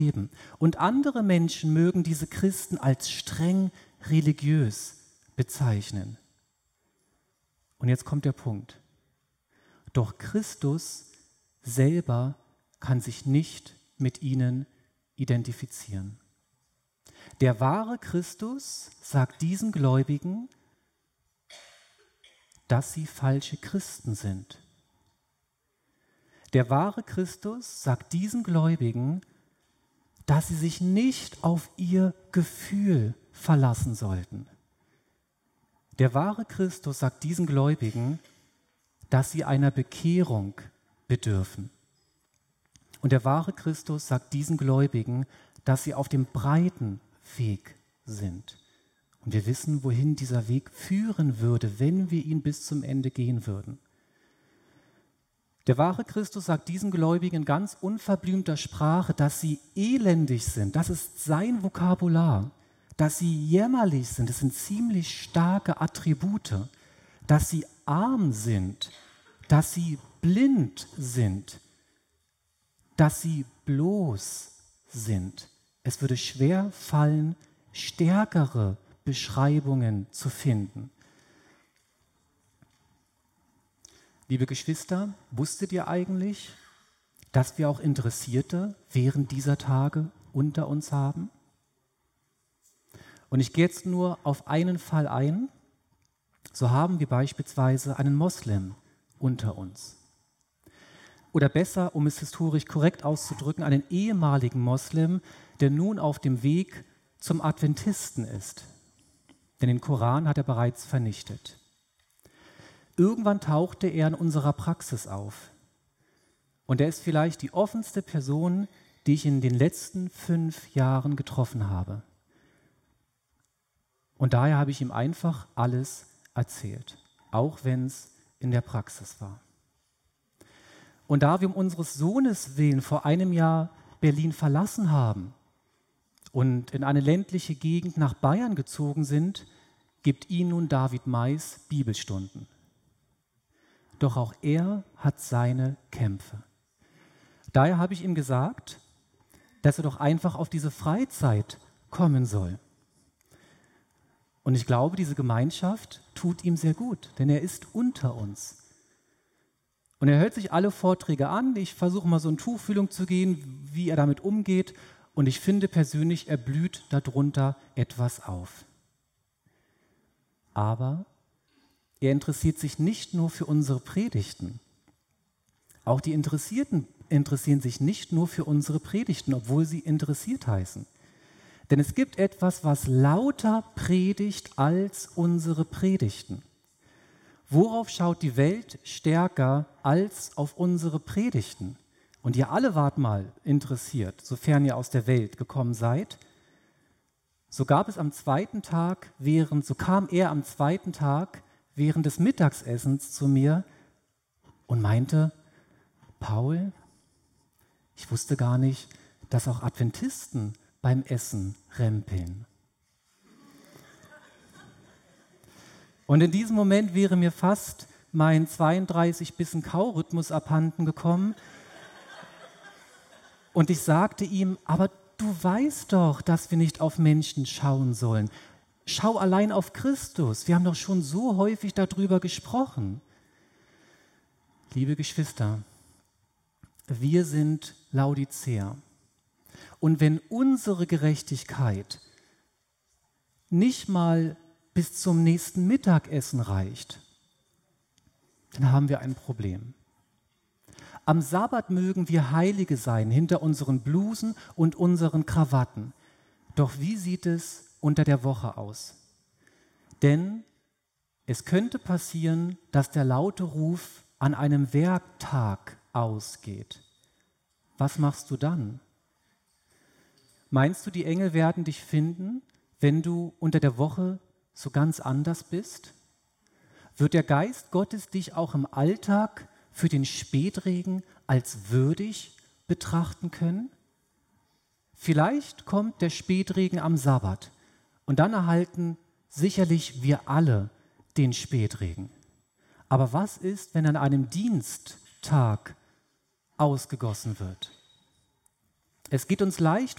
leben. Und andere Menschen mögen diese Christen als streng religiös bezeichnen. Und jetzt kommt der Punkt. Doch Christus selber kann sich nicht mit ihnen identifizieren. Der wahre Christus sagt diesen Gläubigen, dass sie falsche Christen sind. Der wahre Christus sagt diesen Gläubigen, dass sie sich nicht auf ihr Gefühl verlassen sollten. Der wahre Christus sagt diesen Gläubigen, dass sie einer Bekehrung bedürfen. Und der wahre Christus sagt diesen Gläubigen, dass sie auf dem breiten Weg sind. Und wir wissen, wohin dieser Weg führen würde, wenn wir ihn bis zum Ende gehen würden. Der wahre Christus sagt diesen Gläubigen in ganz unverblümter Sprache, dass sie elendig sind. Das ist sein Vokabular. Dass sie jämmerlich sind, das sind ziemlich starke Attribute. Dass sie arm sind, dass sie blind sind, dass sie bloß sind. Es würde schwer fallen, stärkere Beschreibungen zu finden. Liebe Geschwister, wusstet ihr eigentlich, dass wir auch Interessierte während dieser Tage unter uns haben? Und ich gehe jetzt nur auf einen Fall ein. So haben wir beispielsweise einen Moslem unter uns. Oder besser, um es historisch korrekt auszudrücken, einen ehemaligen Moslem, der nun auf dem Weg zum Adventisten ist. Denn den Koran hat er bereits vernichtet. Irgendwann tauchte er in unserer Praxis auf. Und er ist vielleicht die offenste Person, die ich in den letzten 5 Jahren getroffen habe. Und daher habe ich ihm einfach alles erzählt, auch wenn es in der Praxis war. Und da wir um unseres Sohnes willen vor einem Jahr Berlin verlassen haben und in eine ländliche Gegend nach Bayern gezogen sind, gibt ihm nun David Mais Bibelstunden. Doch auch er hat seine Kämpfe. Daher habe ich ihm gesagt, dass er doch einfach auf diese Freizeit kommen soll. Und ich glaube, diese Gemeinschaft tut ihm sehr gut, denn er ist unter uns. Und er hört sich alle Vorträge an. Ich versuche mal so in Tuchfühlung zu gehen, wie er damit umgeht. Und ich finde persönlich, er blüht darunter etwas auf. Aber er interessiert sich nicht nur für unsere Predigten. Auch die Interessierten interessieren sich nicht nur für unsere Predigten, obwohl sie interessiert heißen. Denn es gibt etwas, was lauter predigt als unsere Predigten. Worauf schaut die Welt stärker als auf unsere Predigten? Und ihr alle wart mal interessiert, sofern ihr aus der Welt gekommen seid. So kam er am zweiten Tag während des Mittagsessens zu mir und meinte, Paul, ich wusste gar nicht, dass auch Adventisten beim Essen rempeln. Und in diesem Moment wäre mir fast mein 32 Bissen Kaurhythmus abhanden gekommen. Und ich sagte ihm, aber du weißt doch, dass wir nicht auf Menschen schauen sollen. Schau allein auf Christus. Wir haben doch schon so häufig darüber gesprochen. Liebe Geschwister, wir sind Laodicea. Und wenn unsere Gerechtigkeit nicht mal bis zum nächsten Mittagessen reicht, dann haben wir ein Problem. Am Sabbat mögen wir Heilige sein, hinter unseren Blusen und unseren Krawatten. Doch wie sieht es unter der Woche aus? Denn es könnte passieren, dass der laute Ruf an einem Werktag ausgeht. Was machst du dann? Meinst du, die Engel werden dich finden, wenn du unter der Woche so ganz anders bist? Wird der Geist Gottes dich auch im Alltag für den Spätregen als würdig betrachten können? Vielleicht kommt der Spätregen am Sabbat und dann erhalten sicherlich wir alle den Spätregen. Aber was ist, wenn an einem Diensttag ausgegossen wird? Es geht uns leicht